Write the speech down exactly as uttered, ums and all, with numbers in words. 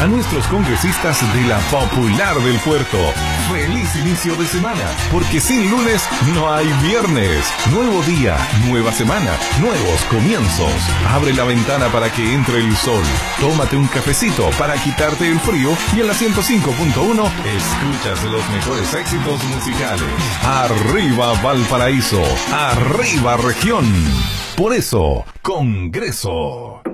a nuestros congresistas de la Popular del Puerto. ¡Feliz inicio de semana! Porque sin lunes no hay viernes. Nuevo día, nueva semana, nuevos comienzos. Abre la ventana para que entre el sol. Tómate un cafecito para quitarte el frío y en la ciento cinco punto uno escuchas los mejores éxitos musicales. Arriba Valparaíso, arriba región. Por eso, Congreso.